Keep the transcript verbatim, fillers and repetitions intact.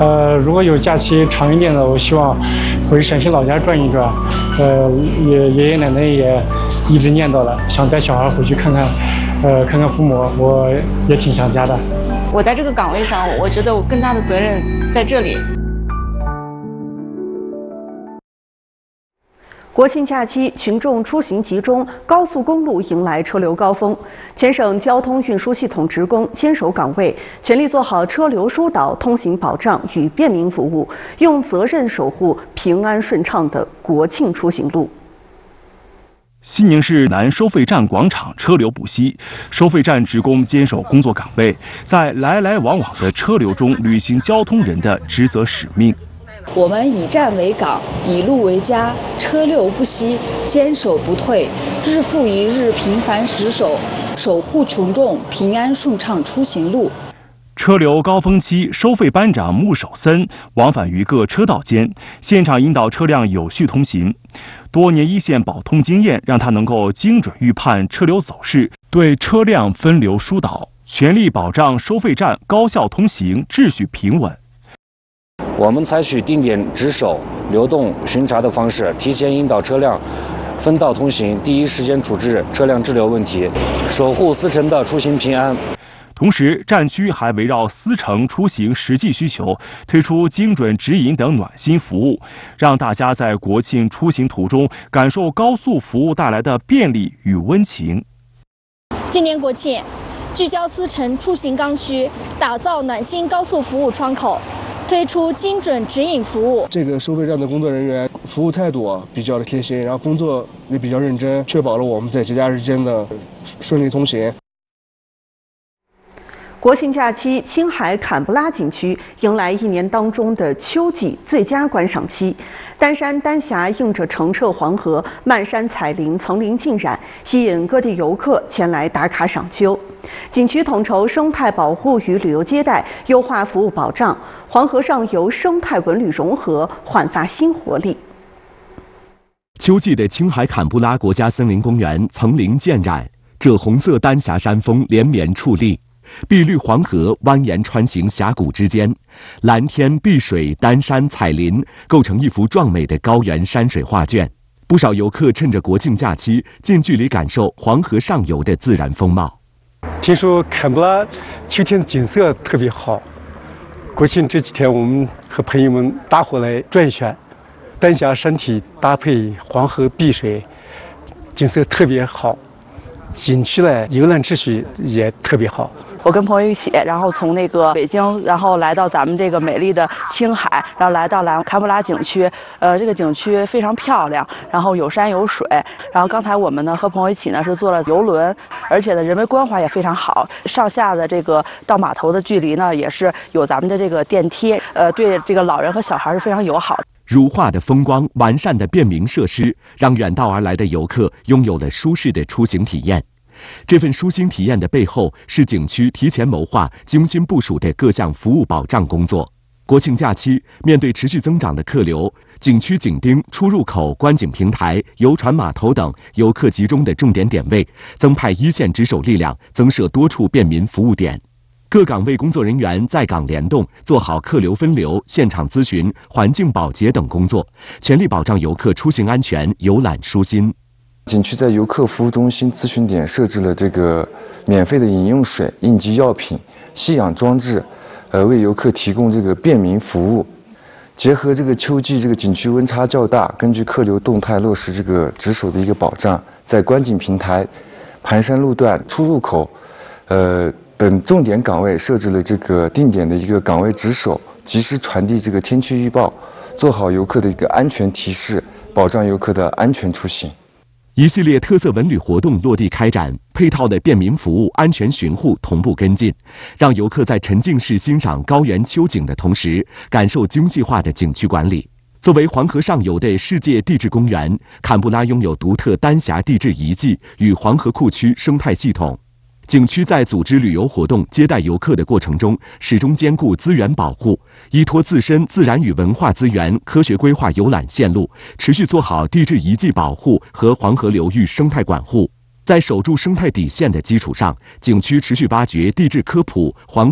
呃，如果有假期长一点的，我希望回陕西老家转一转。呃，爷爷爷奶奶也一直念叨了，想带小孩回去看看，呃，看看父母，我也挺想家的。 我在这个岗位上，我觉得我更大的责任在这里。 国庆假期，群众出行集中，高速公路迎来车流高峰。全省交通运输系统职工坚守岗位，全力做好车流疏导、通行保障与便民服务，用责任守护平安顺畅的国庆出行路。 西宁市南收费站广场车流不息，收费站职工坚守工作岗位，在来来往往的车流中履行交通人的职责使命。 我们以站为岗，以路为家，车流不息，坚守不退，日复一日频繁值守，守护群众平安顺畅出行路。 车流高峰期，收费班长穆守森往返于各车道间，现场引导车辆有序通行。多年一线保通经验，让他能够精准预判车流走势，对车辆分流疏导，全力保障收费站高效通行，秩序平稳。 我们采取定点值守、流动巡查的方式，提前引导车辆分道通行，第一时间处置车辆滞留问题，守护司乘的出行平安。 同时，站区还围绕司乘出行实际需求，推出精准指引等暖心服务，让大家在国庆出行途中感受高速服务带来的便利与温情。 今年国庆，聚焦司乘出行刚需，打造暖心高速服务窗口，推出精准指引服务。 这个收费站的工作人员服务态度比较的贴心，然后工作也比较认真，确保了我们在节假日间的顺利通行。 国庆假期，青海坎布拉景区迎来一年当中的秋季最佳观赏期。丹山丹霞映着澄澈黄河，漫山彩林层林尽染，吸引各地游客前来打卡赏秋。景区统筹生态保护与旅游接待，优化服务保障，黄河上游生态文旅融合焕发新活力。 秋季的青海坎布拉国家森林公园层林渐染，赭红色丹霞山峰连绵矗立。碧绿黄河蜿蜒穿行峡谷之间，蓝天碧水丹山彩林构成一幅壮美的高原山水画卷。不少游客趁着国庆假期近距离感受黄河上游的自然风貌。 听说坎布拉秋天的景色特别好，国庆这几天我们和朋友们搭伙来转一圈，丹霞山体搭配黄河碧水，景色特别好。景区的游览秩序也特别好。 我跟朋友一起，然后从那个北京，然后来到咱们这个美丽的青海，然后来到来坎布拉景区。呃，这个景区非常漂亮，然后有山有水。然后刚才我们呢和朋友一起呢是坐了游轮，而且呢人为关怀也非常好，上下的这个到码头的距离呢也是有咱们的这个电梯，呃，对这个老人和小孩是非常友好的。 如画的风光，完善的便民设施，让远道而来的游客拥有了舒适的出行体验。这份舒心体验的背后，是景区提前谋划、精心部署的各项服务保障工作。国庆假期，面对持续增长的客流，景区景丁、出入口、观景平台、游船码头等游客集中的重点点位，增派一线值守力量，增设多处便民服务点。各岗位工作人员在岗联动，做好客流分流、现场咨询、环境保洁等工作，全力保障游客出行安全、游览舒心。 景区在游客服务中心咨询点设置了这个免费的饮用水、应急药品、吸氧装置，呃，为游客提供这个便民服务。结合这个秋季这个景区温差较大，根据客流动态落实这个值守的一个保障，在观景平台、盘山路段、出入口，呃等重点岗位设置了这个定点的一个岗位值守，及时传递这个天气预报，做好游客的一个安全提示，保障游客的安全出行。 一系列特色文旅活动落地开展，配套的便民服务、安全巡护同步跟进，让游客在沉浸式欣赏高原秋景的同时，感受精细化的景区管理。作为黄河上游的世界地质公园，坎布拉拥有独特丹霞地质遗迹与黄河库区生态系统。景区在组织旅游活动、接待游客的过程中，始终兼顾资源保护，依托自身自然与文化资源，科学规划游览线路，持续做好地质遗迹保护和黄河流域生态管护。在守住生态底线的基础上，景区持续挖掘地质科普、黄